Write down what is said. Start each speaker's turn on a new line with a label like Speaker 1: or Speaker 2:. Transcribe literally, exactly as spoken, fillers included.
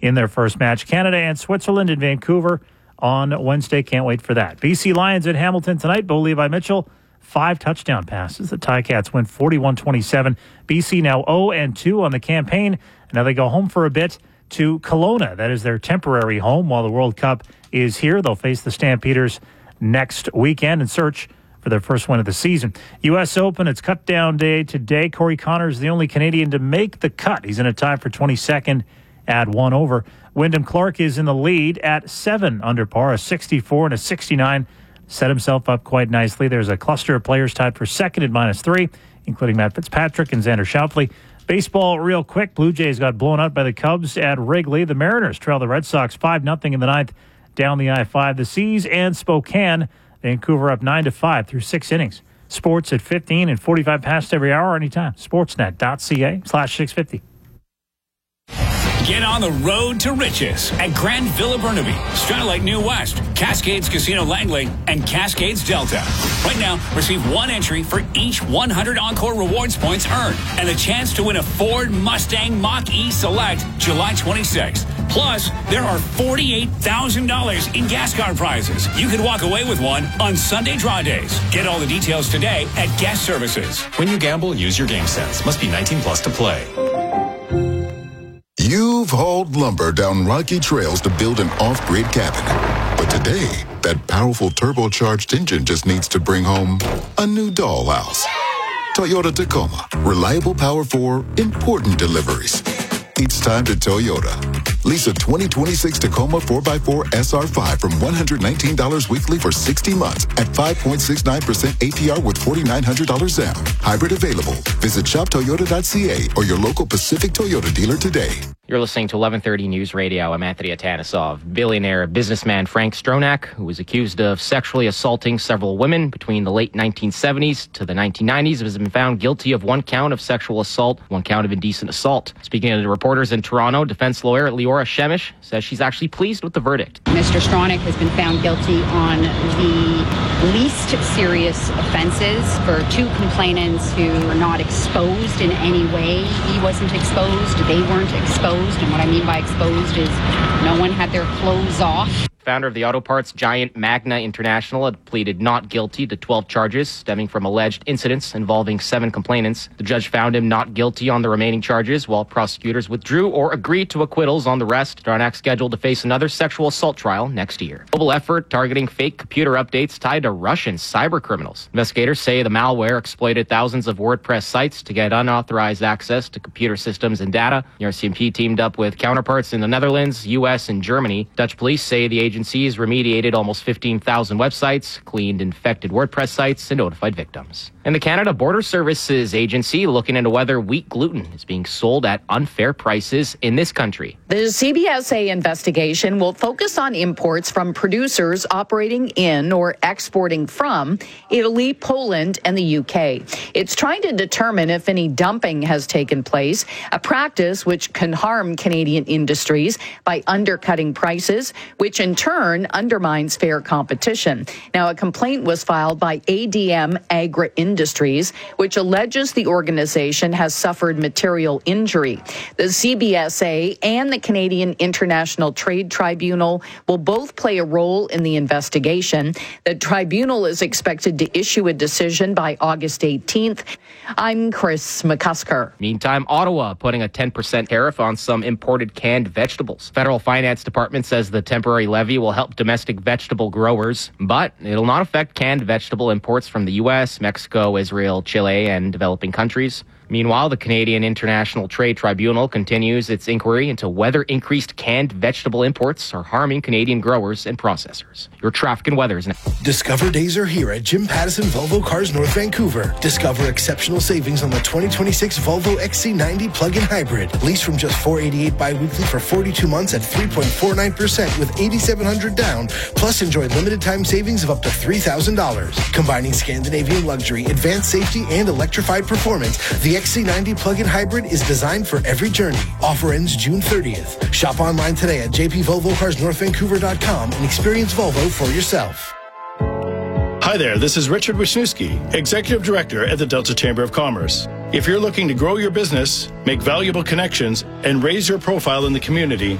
Speaker 1: in their first match. Canada and Switzerland in Vancouver on Wednesday. Can't wait for that. B C Lions at Hamilton tonight. Bo Levi Mitchell, five touchdown passes. The Ticats win forty-one twenty-seven. B C now oh and two on the campaign. Now they go home for a bit to Kelowna. That is their temporary home while the World Cup is here. They'll face the Stampeders next weekend and search for their first win of the season. U S Open, it's cut down day today. Corey Connors, the only Canadian to make the cut. He's in a tie for twenty-second at one over. Wyndham Clark is in the lead at seven under par, a sixty-four and a sixty-nine. Set himself up quite nicely. There's a cluster of players tied for second at minus three, including Matt Fitzpatrick and Xander Schauffele. Baseball real quick. Blue Jays got blown out by the Cubs at Wrigley. The Mariners trail the Red Sox five nothing in the ninth down the I five. The Seas and Spokane, Vancouver up nine to five through six innings. Sports at fifteen and forty-five past every hour anytime. Sportsnet.ca slash 650.
Speaker 2: Get on the road to riches at Grand Villa Burnaby, Starlight New West, Cascades Casino Langley, and Cascades Delta. Right now, receive one entry for each one hundred Encore Rewards points earned and a chance to win a Ford Mustang Mach-E Select July twenty-sixth. Plus, there are forty-eight thousand dollars in gas card prizes. You could walk away with one on Sunday draw days. Get all the details today at Guest Services.
Speaker 3: When you gamble, use your game sense. Must be nineteen plus to play.
Speaker 4: You've hauled lumber down rocky trails to build an off-grid cabin. But today, that powerful turbocharged engine just needs to bring home a new dollhouse. Toyota Tacoma. Reliable power for important deliveries. It's time to Toyota. Lease a twenty twenty-six Tacoma four by four S R five from one hundred nineteen dollars weekly for sixty months at five point six nine percent A P R with four thousand nine hundred dollars down. Hybrid available. Visit shop toyota dot c a or your local Pacific Toyota dealer today.
Speaker 5: You're listening to eleven thirty News Radio. I'm Anthony Atanasov. Billionaire businessman Frank Stronach, who was accused of sexually assaulting several women between the late nineteen seventies to the nineteen nineties, has been found guilty of one count of sexual assault, one count of indecent assault. Speaking to the reporters in Toronto, defense lawyer Leora Shemish says she's actually pleased with the verdict.
Speaker 6: Mister Stronach has been found guilty on the least serious offenses for two complainants who were not exposed in any way. He wasn't exposed. They weren't exposed. And what I mean by exposed is no one had their clothes off.
Speaker 5: Founder of the auto parts giant Magna International had pleaded not guilty to twelve charges stemming from alleged incidents involving seven complainants. The judge found him not guilty on the remaining charges, while prosecutors withdrew or agreed to acquittals on the rest. Stronach scheduled to face another sexual assault trial next year. Global effort targeting fake computer updates tied to Russian cyber criminals. Investigators say the malware exploited thousands of WordPress sites to get unauthorized access to computer systems and data. The R C M P teamed up with counterparts in the Netherlands, U S, and Germany. Dutch police say the agencies remediated almost fifteen thousand websites, cleaned infected WordPress sites, and notified victims. And the Canada Border Services Agency looking into whether wheat gluten is being sold at unfair prices in this country.
Speaker 7: The C B S A investigation will focus on imports from producers operating in or exporting from Italy, Poland, and the U K. It's trying to determine if any dumping has taken place, a practice which can harm Canadian industries by undercutting prices, which in turn undermines fair competition. Now, a complaint was filed by A D M Agri Industries, which alleges the organization has suffered material injury. The C B S A and the Canadian International Trade Tribunal will both play a role in the investigation. The tribunal is expected to issue a decision by August eighteenth. I'm Chris McCusker.
Speaker 5: Meantime, Ottawa putting a ten percent tariff on some imported canned vegetables. Federal Finance Department says the temporary levy will help domestic vegetable growers, but it'll not affect canned vegetable imports from the U S, Mexico, Israel, Chile, and developing countries. Meanwhile, the Canadian International Trade Tribunal continues its inquiry into whether increased canned vegetable imports are harming Canadian growers and processors. Your traffic and weather is now.
Speaker 8: Discover days are here at Jim Pattison Volvo Cars North Vancouver. Discover exceptional savings on the twenty twenty-six Volvo X C ninety plug-in hybrid. Lease from just four hundred eighty-eight dollars bi-weekly for forty-two months at three point four nine percent with eight thousand seven hundred dollars down. Plus, enjoy limited time savings of up to three thousand dollars. Combining Scandinavian luxury, advanced safety, and electrified performance, the X C ninety plug-in hybrid is designed for every journey. Offer ends June thirtieth. Shop online today at j p volvo cars north vancouver dot com and experience Volvo for yourself.
Speaker 9: Hi there, this is Richard Wisniewski, Executive Director at the Delta Chamber of Commerce. If you're looking to grow your business, make valuable connections, and raise your profile in the community,